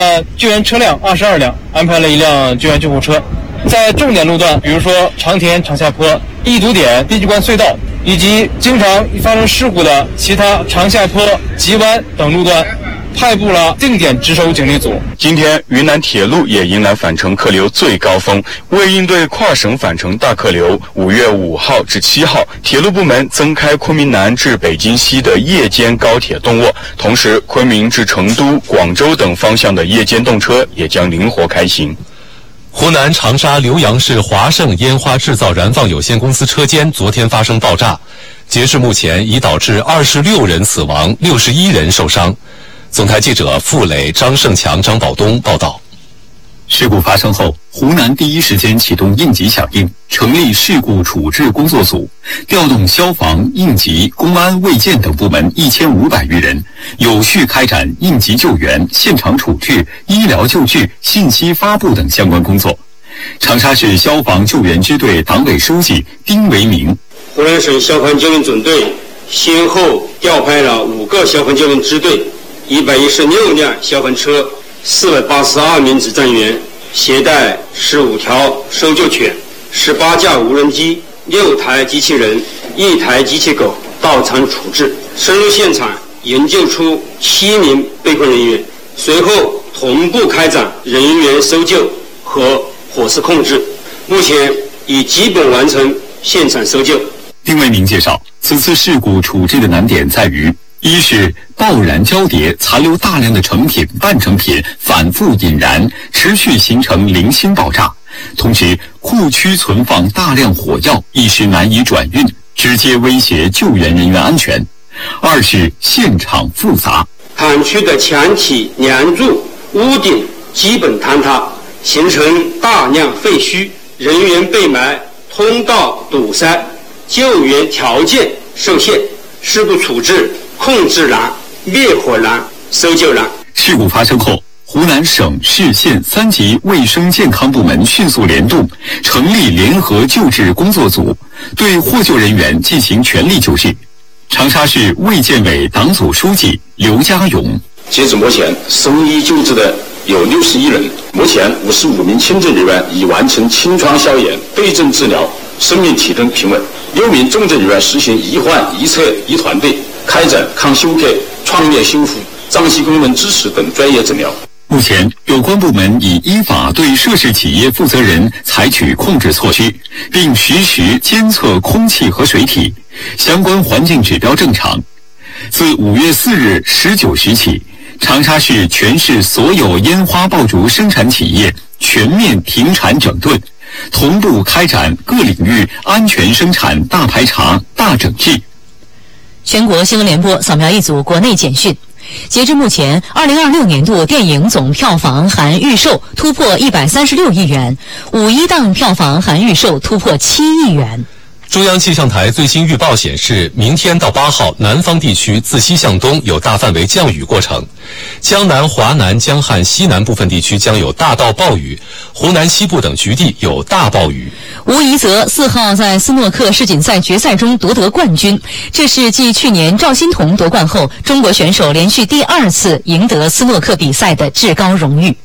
救援车辆22辆，安排了1辆救援救护车。在重点路段，比如说长田长下坡、易堵点、地基关隧道，以及经常发生事故的其他长下坡、急弯等路段，派布了定点值守警力组。 今天，云南铁路也迎来返程客流最高峰。为应对跨省返程大客流，5月5号至7号，铁路部门增开昆明南至北京西的夜间高铁动卧，同时，昆明至成都、广州等方向的夜间动车也将灵活开行。 湖南长沙浏阳市华盛烟花制造燃放有限公司车间昨天发生爆炸，截至目前已导致26人死亡，61人受伤。总台记者付磊、张胜强、张宝东报道。 事故发生后，湖南第一时间启动应急响应，成立事故处置工作组，调动消防、应急、公安、卫健等部门1500余人，有序开展应急救援、现场处置、医疗救治、信息发布等相关工作。长沙市消防救援支队党委书记丁维明： 湖南省消防救援总队先后调派了5个消防救援支队、116辆消防车、482名指战员，携带15条搜救犬、18架无人机、6台机器人、1台机器狗到场处置，深入现场营救出7名被困人员，随后同步开展人员搜救和火势控制，目前已基本完成现场搜救。 丁维明介绍，此次事故处置的难点在于：一是爆燃交叠，残留大量的成品、半成品反复引燃，持续形成零星爆炸；同时，库区存放大量火药，一时难以转运，直接威胁救援人员安全；二是现场复杂， 厂区的墙体、梁柱、屋顶基本坍塌，形成大量废墟，人员被埋，通道堵塞，救援条件受限，事故处置控制难、灭火难、搜救难。 事故发生后，湖南省市县3级卫生健康部门迅速联动，成立联合救治工作组，对获救人员进行全力救治。长沙市卫健委党组书记刘家勇： 截至目前，送医救治的有61人，目前55名轻症人员已完成清创消炎、对症治疗，生命体征平稳；6名重症人员实行一患一测一团队，开展抗休克、创面修复、脏器功能支持等专业诊疗。 目前，有关部门已依法对涉事企业负责人采取控制措施，并实时监测空气和水体，相关环境指标正常。自5月4日19时起，长沙市全市所有烟花爆竹生产企业全面停产整顿，同步开展各领域安全生产大排查、大整治。 全国新闻联播扫描一组国内简讯。截至目前，2026年度电影总票房含预售突破136亿元，5一档票房含预售突破7亿元。 中央气象台最新预报显示，明天到8号，南方地区自西向东有大范围降雨过程，江南、华南、江汉西南部分地区将有大到暴雨，湖南西部等局地有大暴雨。 吴怡泽4号在斯诺克世锦赛决赛中夺得冠军，这是继去年赵欣彤夺冠后，中国选手连续第2次赢得斯诺克比赛的至高荣誉。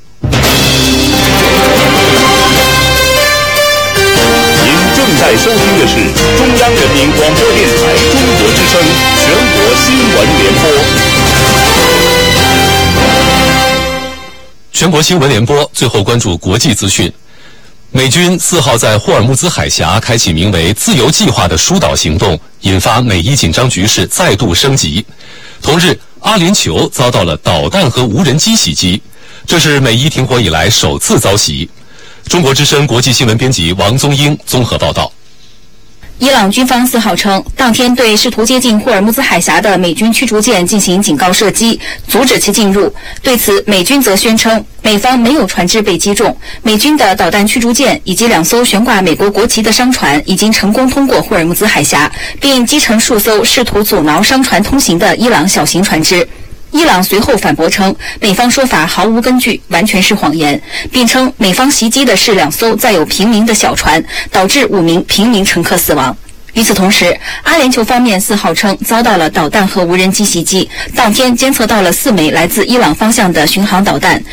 正在收听的是中央人民广播电台中国之声全国新闻联播。 全国新闻联播，最后关注国际资讯。美军4号在霍尔木兹海峡开启名为“自由计划”的疏导行动，引发美伊紧张局势再度升级。同日，阿联酋遭到了导弹和无人机袭击，这是美伊停火以来首次遭袭。中国之声国际新闻编辑王宗英综合报道。 伊朗军方4号称，当天对试图接近霍尔木兹海峡的美军驱逐舰进行警告射击，阻止其进入。对此，美军则宣称，美方没有船只被击中，美军的导弹驱逐舰以及2艘悬挂美国国旗的商船已经成功通过霍尔木兹海峡，并击沉数艘试图阻挠商船通行的伊朗小型船只。伊朗随后反驳称，美方说法毫无根据，完全是谎言，并称美方袭击的是2艘载有平民的小船，导致5名平民乘客死亡。 与此同时，阿联酋方面4号称遭到了导弹和无人机袭击，当天监测到了4枚来自伊朗方向的巡航导弹，